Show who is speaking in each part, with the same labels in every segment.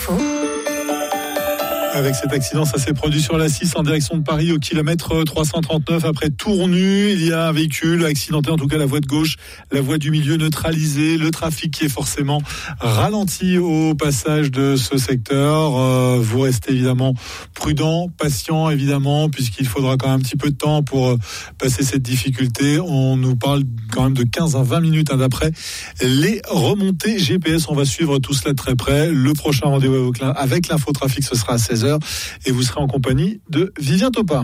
Speaker 1: info.
Speaker 2: Avec cet accident, ça s'est produit sur la 6 en direction de Paris au kilomètre 339 après Tournu. Il y a un véhicule accidenté, en tout cas la voie de gauche, la voie du milieu neutralisée, le trafic qui est forcément ralenti au passage de ce secteur. Vous restez évidemment prudent, patient évidemment, puisqu'il faudra quand même un petit peu de temps pour passer cette difficulté. On nous parle quand même de 15 à 20 minutes d'après les remontées GPS. On va suivre tout cela de très près. Le prochain rendez-vous avec l'infotrafic, ce sera à 16h. Et vous serez en compagnie de Vivien Topin.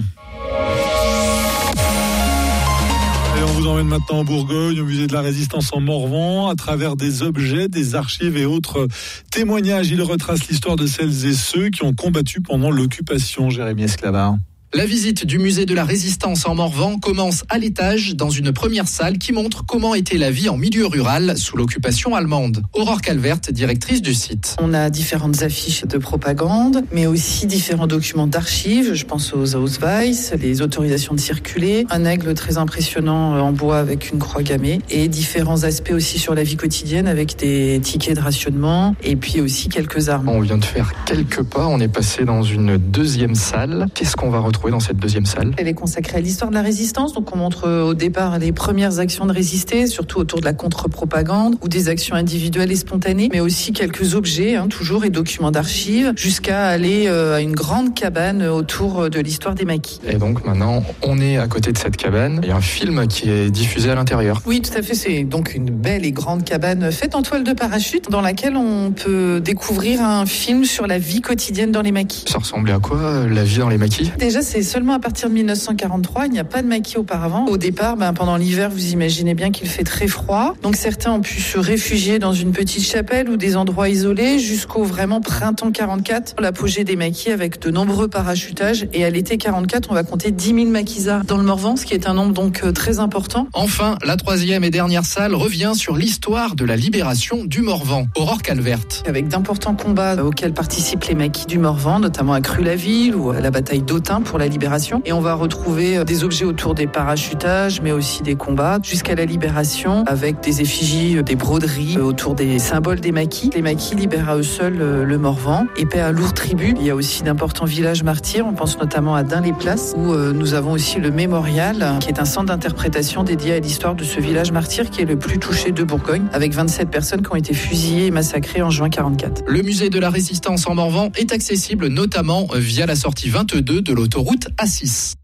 Speaker 2: Et on vous emmène maintenant en Bourgogne, au musée de la Résistance en Morvan, à travers des objets, des archives et autres témoignages. Il retrace l'histoire de celles et ceux qui ont combattu pendant l'occupation. Jérémy Esclavard.
Speaker 3: La visite du musée de la Résistance en Morvan commence à l'étage dans une première salle qui montre comment était la vie en milieu rural sous l'occupation allemande. Aurore Calvert, directrice du site.
Speaker 4: On a différentes affiches de propagande, mais aussi différents documents d'archives. Je pense aux Ausweis, les autorisations de circuler, un aigle très impressionnant en bois avec une croix gammée et différents aspects aussi sur la vie quotidienne avec des tickets de rationnement et puis aussi quelques armes.
Speaker 5: On vient de faire quelques pas, on est passé dans une deuxième salle. Qu'est-ce qu'on va retrouver dans cette deuxième salle?
Speaker 4: Elle est consacrée à l'histoire de la résistance, donc on montre au départ les premières actions de résister, surtout autour de la contre-propagande ou des actions individuelles et spontanées, mais aussi quelques objets, toujours, et documents d'archives, jusqu'à aller à une grande cabane autour de l'histoire des maquis.
Speaker 5: Et donc maintenant, on est à côté de cette cabane, il y a un film qui est diffusé à l'intérieur.
Speaker 4: Oui, tout à fait, c'est donc une belle et grande cabane faite en toile de parachute, dans laquelle on peut découvrir un film sur la vie quotidienne dans les maquis.
Speaker 5: Ça ressemblait à quoi, la vie dans les maquis?
Speaker 4: Déjà, c'est seulement à partir de 1943, il n'y a pas de maquis auparavant. Au départ, pendant l'hiver, vous imaginez bien qu'il fait très froid. Donc certains ont pu se réfugier dans une petite chapelle ou des endroits isolés jusqu'au vraiment printemps 44, l'apogée des maquis avec de nombreux parachutages. Et à l'été 44, on va compter 10 000 maquisards dans le Morvan, ce qui est un nombre donc très important.
Speaker 3: Enfin, la troisième et dernière salle revient sur l'histoire de la libération du Morvan. Aurore Calvert.
Speaker 4: Avec d'importants combats auxquels participent les maquis du Morvan, notamment à Cru-la-Ville ou à la bataille d'Autun pour la libération. Et on va retrouver des objets autour des parachutages, mais aussi des combats, jusqu'à la libération, avec des effigies, des broderies autour des symboles des maquis. Les maquis libèrent à eux seuls le Morvan et paient un lourd tribut. Il y a aussi d'importants villages martyrs, on pense notamment à Dun-les-Places, où nous avons aussi le mémorial, qui est un centre d'interprétation dédié à l'histoire de ce village martyr, qui est le plus touché de Bourgogne, avec 27 personnes qui ont été fusillées et massacrées en juin 44.
Speaker 3: Le musée de la Résistance en Morvan est accessible notamment via la sortie 22 de l'autoroute A6.